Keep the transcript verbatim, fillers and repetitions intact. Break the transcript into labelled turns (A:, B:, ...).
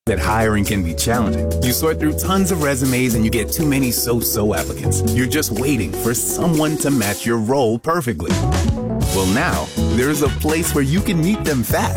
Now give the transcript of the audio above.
A: that hiring can be challenging. You sort through tons of resumes and you get too many so-so applicants. You're just waiting for someone to match your role perfectly. Well, now, there's a place where you can meet them fast